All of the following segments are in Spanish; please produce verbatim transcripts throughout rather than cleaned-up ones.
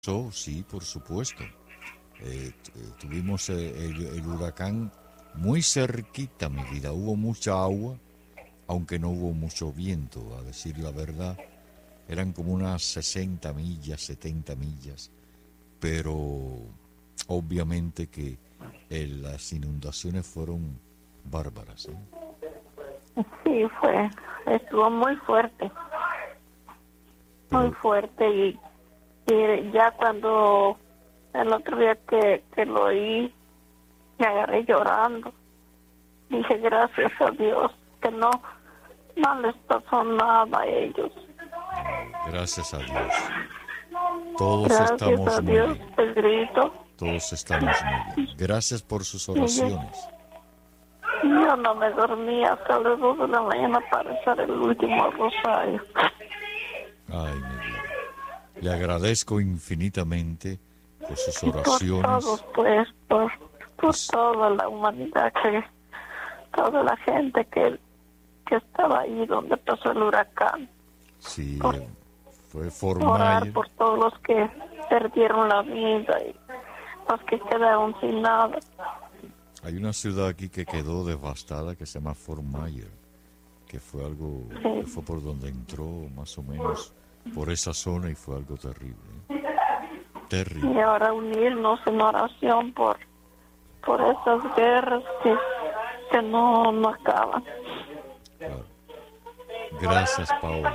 So, sí, por supuesto. Eh, t- eh, tuvimos eh, el, el huracán muy cerquita, mi vida. Hubo mucha agua, aunque no hubo mucho viento, a decir la verdad. Eran como unas sesenta millas, setenta millas. Pero obviamente que eh, las inundaciones fueron bárbaras, ¿eh? Sí, fue, estuvo muy fuerte, muy Pero fuerte y, y ya cuando el otro día que, que lo oí, me agarré llorando. Dije, gracias a Dios que no, no les pasó nada a ellos. gracias a Dios. Todos Gracias a estamos muy Dios, bien. Pedrito. Todos estamos muy bien. Gracias por sus Y yo, oraciones. yo no me dormía hasta las dos de la mañana para rezar el último rosario. Ay, mi vida. Le agradezco infinitamente por sus Y por todos, oraciones. pues, por, por Es- toda la humanidad, que toda la gente que, que estaba ahí donde pasó el huracán. Sí, Por eh, fue Fort orar Myers. por todos los que perdieron la vida y los que quedaron sin nada. Hay una ciudad aquí que quedó devastada que se llama Fort Myers, que fue algo, que Sí. fue por donde entró más o menos por esa zona y fue algo terrible. ¿eh? Y Terrible. ahora unirnos en oración por, por esas guerras que, que no, no acaban. Claro. Gracias, Paola.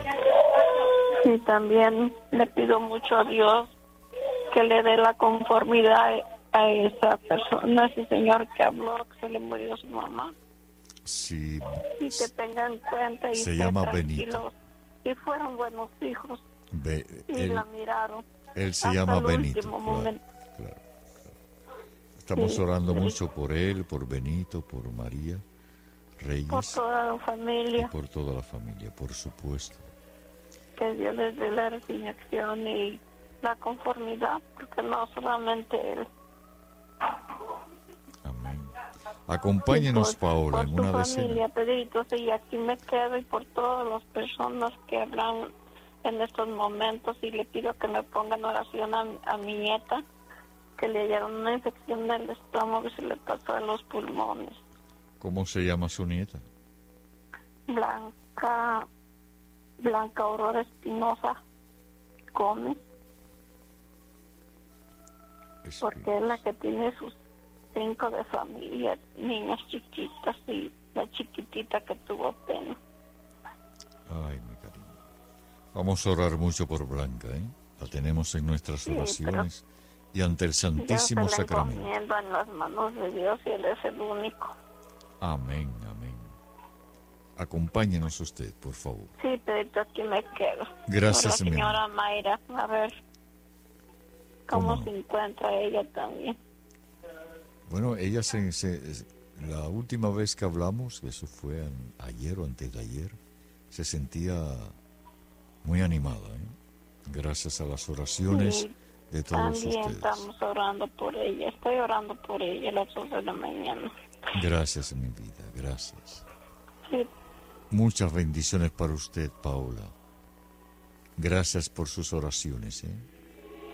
Y también le pido mucho a Dios que le dé la conformidad a esa persona, ese señor que habló, que se le murió su mamá, Sí, y que tenga en cuenta y se estén llama Benito. tranquilos. Y fueron buenos hijos Be- y la él, miraron él se hasta llama el Benito. último Claro, momento. claro. Estamos Sí, orando sí, mucho por él, por Benito, por María por Reyes toda la y familia, por toda la familia, por supuesto. que Dios les dé la resignación y la conformidad, porque no solamente él. Amén. Y Acompáñenos, por, Paola, por en su una decena. familia, Pedrito, y aquí me quedo, y por todas las personas que hablan en estos momentos, y le pido que me pongan oración a, a mi nieta, que le hallaron una infección del estómago y se le pasó a los pulmones. ¿Cómo se llama su nieta? Blanca, Blanca Aurora Espinosa Gómez, porque es la que tiene sus cinco de familia, niñas chiquitas y la chiquitita que tuvo pena. Ay, mi cariño. Vamos a orar mucho por Blanca, ¿eh? La tenemos en nuestras Sí, pero oraciones y ante el yo se Santísimo la Sacramento. encomiendo en las manos de Dios y Él es el único. Amén, amén. Acompáñenos usted, por favor. Sí, Pedrito, aquí me quedo. Gracias, Por la mi amor. señora Mayra, a ver cómo ¿Cómo no? se encuentra ella también. Bueno, ella se, se- la última vez que hablamos, eso fue an- ayer o antes de ayer, se sentía muy animada, ¿eh? Gracias a las oraciones Sí, de todos también ustedes. estamos orando por ella. Estoy orando por ella a las dos de la mañana. Gracias, mi vida, gracias. Sí, Muchas bendiciones para usted, Paola. Gracias por sus oraciones, ¿eh?